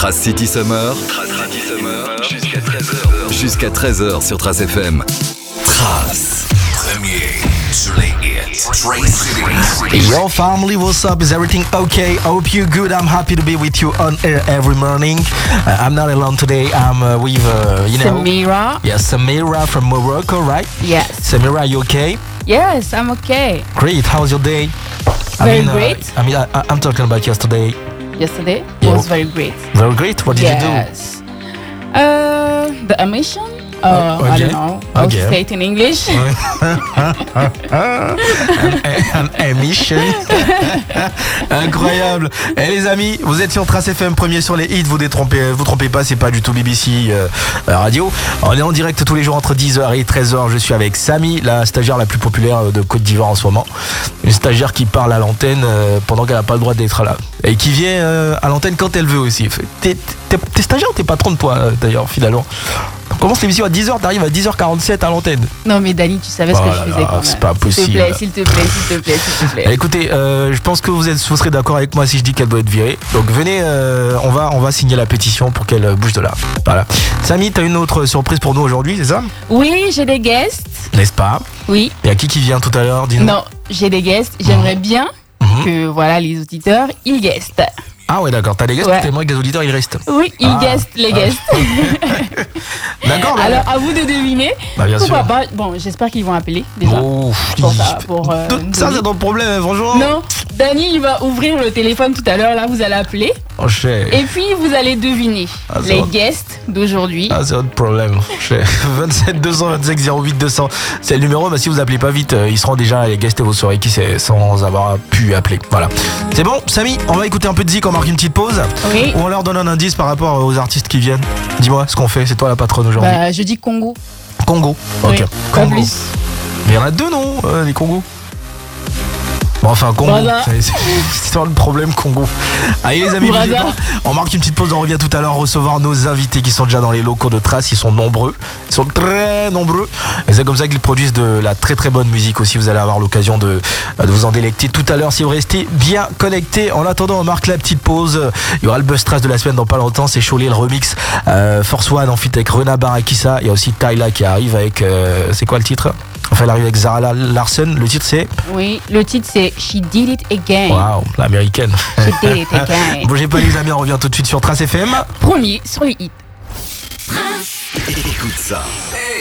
Trace City Summer. Jusqu'à 13h sur Trace FM. Trace. Premier sur les hits. Trace City. Yo family, what's up? Is everything okay? I hope you're good. I'm happy to be with you on air every morning. I'm not alone today. I'm with, Samira. Yes, Samira from Morocco, right? Yes. Samira, you okay? Yes, I'm okay. Great. How was your day? Very great. I'm talking about yesterday. Yesterday Yeah. was very great. Very great. What did you do? Yes. The emission. I don't know. I'll Okay. say it in English. An émission. Incroyable. Et les amis, vous êtes sur Trace FM, premier sur les hits. Vous trompez pas, c'est pas du tout BBC Radio. On est en direct tous les jours entre 10h et 13h. Je suis avec Samy, la stagiaire la plus populaire de Côte d'Ivoire en ce moment. Une stagiaire qui parle à l'antenne pendant qu'elle n'a pas le droit d'être là. Et qui vient à l'antenne quand elle veut aussi. T'es stagiaire ou t'es patron de toi d'ailleurs, finalement? On commence l'émission à 10h, t'arrives à 10h47 à l'antenne. Non mais Dani, tu savais ce que je faisais quand même. C'est pas possible. S'il te plaît. Écoutez, je pense que vous serez d'accord avec moi si je dis qu'elle doit être virée. Donc venez, on va signer la pétition pour qu'elle bouge de là. Voilà. Samy, t'as une autre surprise pour nous aujourd'hui, c'est ça? Oui, j'ai des guests. N'est-ce pas? Oui. Il y a qui vient tout à l'heure? Dis-nous. Non, j'ai des guests. J'aimerais bien que voilà les auditeurs ils guestent. Ah ouais, d'accord, t'as des guests, Ouais. t'aimerais que les auditeurs ils restent. Oui, ils guestent, les guests. D'accord, mais... Alors à vous de deviner. Bah, bien Pourquoi sûr. pas. Bon, j'espère qu'ils vont appeler déjà. Oh, Pour ça, pour, ça c'est ton problème, franchement. Non, Dani, il va ouvrir le téléphone tout à l'heure. Là, vous allez appeler. Oh, cher. Et puis, vous allez deviner c'est les bon. guests d'aujourd'hui. Ah, c'est votre problème. 27 225 08 200. C'est le numéro, mais si vous appelez pas vite, ils seront déjà les guests et vous saurez qui c'est sans avoir pu appeler. Voilà. C'est bon, Samy, on va écouter un peu de zik, on marque une petite pause. Oui. Ou on leur donne un indice par rapport aux artistes qui viennent. Dis-moi ce qu'on fait, c'est toi la patronne aujourd'hui. Bah, je dis Congo. Congo. Oui, Ok. pas Congo. plus. Mais il y en a deux, non, les Congos? Bon, enfin, Congo. Voilà. C'est le problème, Congo. Allez, les amis, Voilà. bougez pas. On marque une petite pause. On revient tout à l'heure recevoir nos invités qui sont déjà dans les locaux de Trace. Ils sont nombreux. Ils sont très nombreux. Et c'est comme ça qu'ils produisent de la très très bonne musique aussi. Vous allez avoir l'occasion de vous en délecter tout à l'heure si vous restez bien connectés. En attendant, on marque la petite pause. Il y aura le Buzz Trace de la semaine dans pas longtemps. C'est Cholet, le remix. Force One en feat avec Rena Barakissa. Il y a aussi Tyla qui arrive avec. C'est quoi le titre? Enfin, elle arrive avec Zara Larson. Le titre, c'est. Oui, le titre c'est She Did It Again. Waouh, l'américaine. She Did It Again. Bougez pas les amis, on revient tout de suite sur Trace FM. Premier sur les hits. Écoute ça.